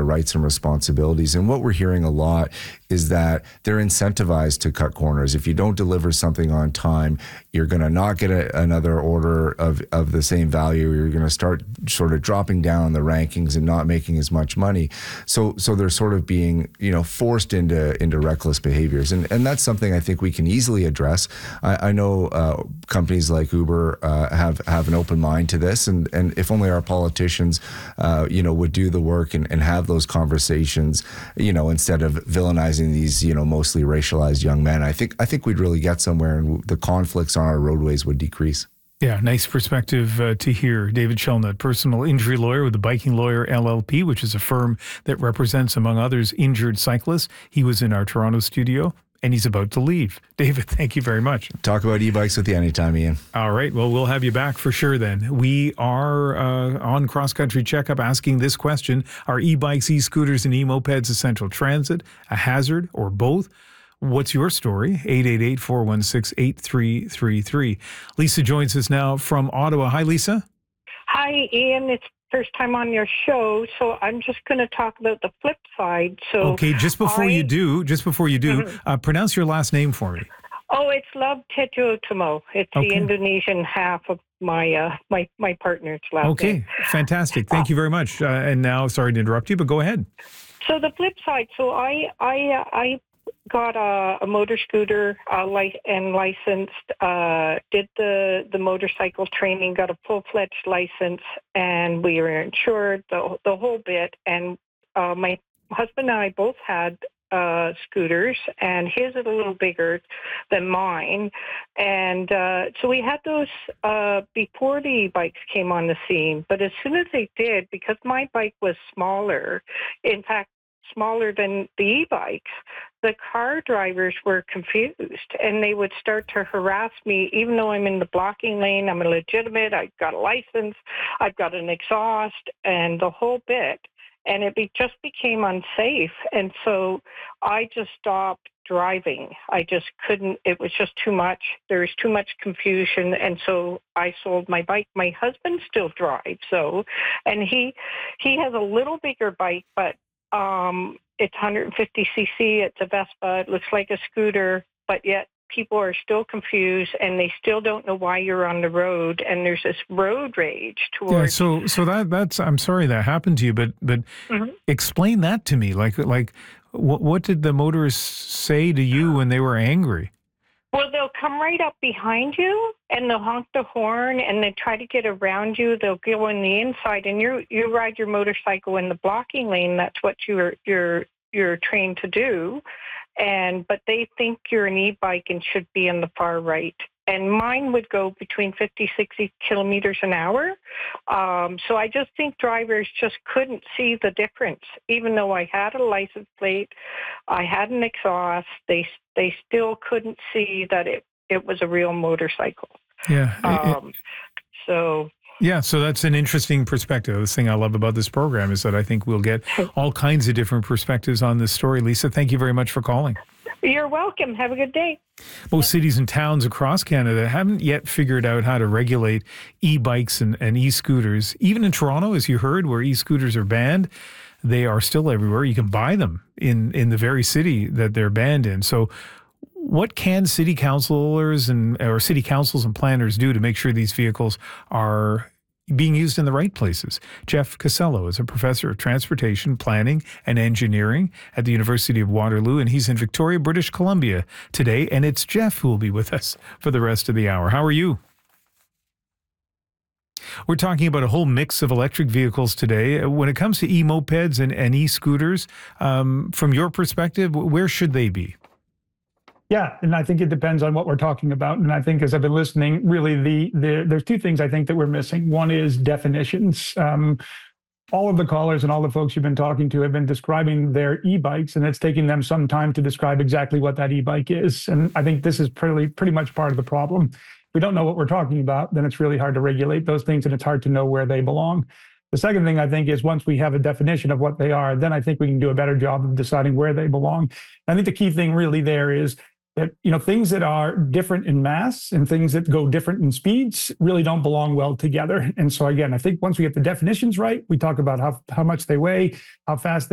rights and responsibilities. And what we're hearing a lot is that they're incentivized to cut corners. If you don't deliver something on time, you're going to not get another order of the same value. You're going to start sort of dropping down the rankings and not making as much money. So they're sort of being, forced into reckless behaviors. And that's something I think we can easily address. I know companies like Uber have an open mind to this. And if only our politicians, would do the work and have those conversations, instead of villainizing these, mostly racialized young men, I think we'd really get somewhere, and the conflicts on our roadways would decrease. Yeah, nice perspective to hear. David Shellnutt, personal injury lawyer with the Biking Lawyer LLP, which is a firm that represents, among others, injured cyclists. He was in our Toronto studio, and he's about to leave. David, thank you very much. Talk about e-bikes with you anytime, Ian. All right. Well, we'll have you back for sure then. We are on Cross Country Checkup asking this question: are e-bikes, e-scooters, and e-mopeds essential transit, a hazard, or both? What's your story? 888-416-8333. Lisa joins us now from Ottawa. Hi, Lisa. Hi, Ian. It's first time on your show, so I'm just going to talk about the flip side. So okay, just before you do, pronounce your last name for me. Oh, it's Love Tejotomo. It's the Indonesian half of my my partner's last name. Okay, fantastic. Thank you very much. And now, sorry to interrupt you, but go ahead. So the flip side. So I got a motor scooter and licensed, did the motorcycle training, got a full-fledged license, and we were insured, the whole bit. And my husband and I both had scooters, and his is a little bigger than mine. And so we had those before the e-bikes came on the scene. But as soon as they did, because my bike was smaller, in fact, smaller than the e-bikes, the car drivers were confused, and they would start to harass me, even though I'm in the blocking lane. I'm a legitimate, I've got a license, I've got an exhaust, and the whole bit. And it just became unsafe. And so I just stopped driving. I just couldn't, it was just too much. There was too much confusion. And so I sold my bike. My husband still drives, and he has a little bigger bike, but it's 150 cc. It's a Vespa. It looks like a scooter, but yet people are still confused, and they still don't know why you're on the road. And there's this road rage towards. Yeah. So that's. I'm sorry that happened to you, but explain that to me. Like what did the motorists say to you when they were angry? Well, they'll come right up behind you, and they'll honk the horn, and they try to get around you. They'll go on the inside, and you ride your motorcycle in the blocking lane. That's what you're trained to do. But they think you're an e-bike and should be in the far right. And mine would go between 50, 60 kilometers an hour. So I just think drivers just couldn't see the difference. Even though I had a license plate, I had an exhaust, they still couldn't see that it was a real motorcycle. Yeah. So that's an interesting perspective. The thing I love about this program is that I think we'll get all kinds of different perspectives on this story. Lisa, thank you very much for calling. You're welcome. Have a good day. Most cities and towns across Canada haven't yet figured out how to regulate e-bikes and e-scooters. Even in Toronto, as you heard, where e-scooters are banned, they are still everywhere. You can buy them in the very city that they're banned in. So what can city councilors or city councils and planners do to make sure these vehicles are being used in the right places? Jeff Casello is a professor of transportation, planning, and engineering at the University of Waterloo, and he's in Victoria, British Columbia today. And it's Jeff who will be with us for the rest of the hour. How are you? We're talking about a whole mix of electric vehicles today. When it comes to e-mopeds and e-scooters, from your perspective, where should they be? Yeah, and I think it depends on what we're talking about. And I think as I've been listening, really there's two things I think that we're missing. One is definitions. All of the callers and all the folks you've been talking to have been describing their e-bikes, and it's taking them some time to describe exactly what that e-bike is. And I think this is pretty much part of the problem. If we don't know what we're talking about, then it's really hard to regulate those things, and it's hard to know where they belong. The second thing I think is once we have a definition of what they are, then I think we can do a better job of deciding where they belong. I think the key thing really there is that, things that are different in mass and things that go different in speeds really don't belong well together. And so again, I think once we get the definitions right, we talk about how much they weigh, how fast